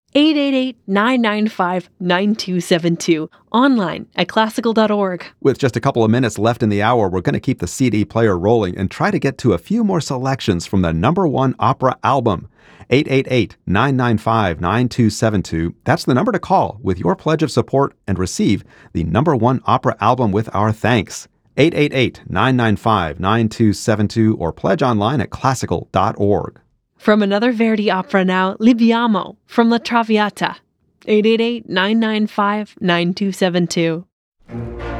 888-995-9272. Online at classical.org. With just a couple of minutes left in the hour, we're going to keep the CD player rolling and try to get to a few more selections from the #1 opera album. 888-995-9272. That's the number to call with your pledge of support and receive the #1 opera album with our thanks. 888-995-9272 or pledge online at classical.org. From another Verdi opera now, Libiamo from La Traviata. 888-995-9272.